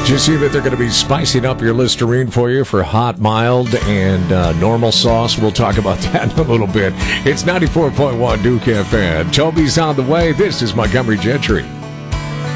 Did you see that they're going to be spicing up your Listerine for you for hot, mild, and normal sauce? We'll talk about that in a little bit. It's 94.1 Duke FM. Toby's on the way. This is Montgomery Gentry.